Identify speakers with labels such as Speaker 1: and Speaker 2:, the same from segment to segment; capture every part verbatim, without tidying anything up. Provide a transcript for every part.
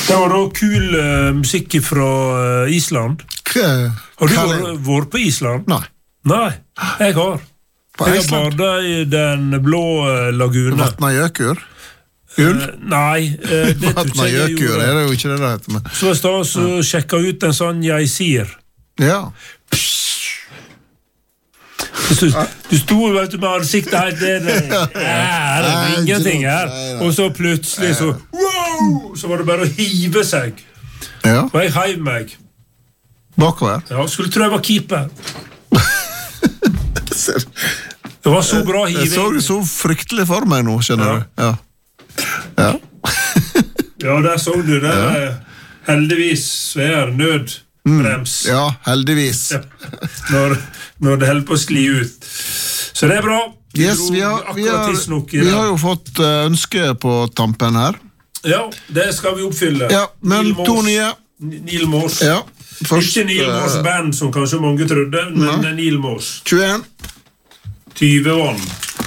Speaker 1: Det var da kul uh, musikk fra uh, Island.
Speaker 2: K
Speaker 1: Har du vært, vært på Island?
Speaker 2: Nei.
Speaker 1: Nei, jeg har.
Speaker 2: På
Speaker 1: jeg
Speaker 2: Island?
Speaker 1: har badet i den blå uh, lagune.
Speaker 2: Vatnajökur? Ull?
Speaker 1: Uh, nei, uh, det tror ikke jeg
Speaker 2: Vatnajökur,
Speaker 1: gjorde.
Speaker 2: er det jo ikke det det heter. Men...
Speaker 1: Så jeg stod og ja. sjekket ut en sånn jeg sier.
Speaker 2: Ja.
Speaker 1: Du, du stod vet du, med ansiktet her der, ja, her er det ingenting her. Og så plutselig så, wow, så var det bare å hive seg.
Speaker 2: Ja.
Speaker 1: Og jeg heiv meg.
Speaker 2: Bakover?
Speaker 1: Ja, skulle tro jeg var keeper. Det var så bra hiving.
Speaker 2: Jeg så det så fryktelig for meg nå, skjønner du. Ja. Ja.
Speaker 1: Ja, der så du det. Ja. Heldigvis svær nød. Brems.
Speaker 2: Mm, ja, heldigvis.
Speaker 1: Ja. Når, når det holder på å skli ut. Så det er bra. Vi,
Speaker 2: yes, vi, har, vi, har, vi har jo fått ønske på tampen her.
Speaker 1: Ja, det skal vi oppfylle.
Speaker 2: Ja, men to nye.
Speaker 1: Neil Morse.
Speaker 2: Ja, først,
Speaker 1: ikke Neil Morse band, som kanskje mange trodde, men ja. Neil Morse.
Speaker 2: tjueen.
Speaker 1: tjueånd.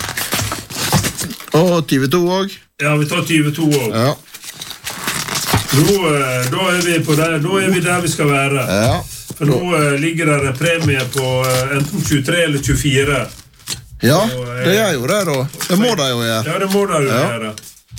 Speaker 2: Og tjueto også.
Speaker 1: Ja, vi tar tjueto også.
Speaker 2: Ja.
Speaker 1: Nå, da, er vi på der, da er vi der vi skal være.
Speaker 2: Ja.
Speaker 1: For nå uh, ligger der en premie på uh, enten tjuetre eller tjuefire.
Speaker 2: Ja, og, uh, det er jo det da. Det må det jo gjøre.
Speaker 1: Ja, det må det jo ja. gjøre.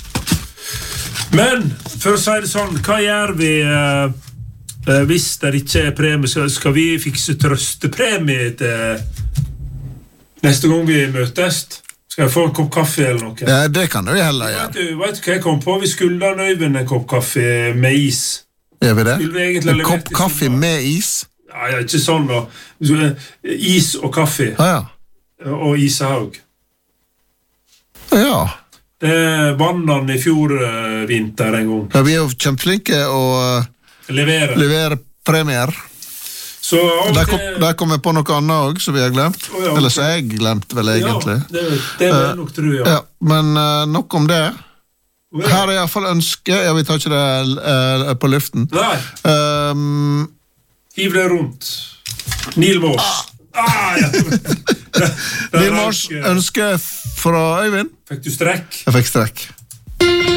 Speaker 1: Men, for å si det sånn, hva gjør vi uh, uh, hvis det ikke er premie? Skal, skal vi fikse trøstepremie til neste gang vi møtes? Skal jeg få en kopp kaffe eller noe?
Speaker 2: Ja, det kan du heller gjøre.
Speaker 1: Vet du, vet du hva jeg kom på? Vi skulle ha Øyvind en kopp kaffe med is.
Speaker 2: Gjør vi det?
Speaker 1: Vi
Speaker 2: en kopp kaffe med is?
Speaker 1: Ja, ja, ikke sånn da. Is og kaffe.
Speaker 2: Ah, ja.
Speaker 1: Og ishaug.
Speaker 2: Ja.
Speaker 1: Det vann han i fjor uh, vinter en gang.
Speaker 2: Ja, vi er jo kjempeflinke å uh,
Speaker 1: levere.
Speaker 2: levere premier.
Speaker 1: Så,
Speaker 2: der, kom, der kom jeg på noe annet også, som vi har glemt. Oh, ja, okay. Eller så jeg glemt vel egentlig.
Speaker 1: Ja, det, det vil jeg nok tro, ja.
Speaker 2: ja men uh, nok om det. Oh, ja. Her er i hvert fall ønske. Ja, vi tar ikke det uh, på luften.
Speaker 1: Nei.
Speaker 2: Um,
Speaker 1: Hiv det rundt. Neil Morse. Ah, ah ja.
Speaker 2: Neil Morse ønske fra Øyvind.
Speaker 1: Fikk du strekk?
Speaker 2: Jeg fikk strekk.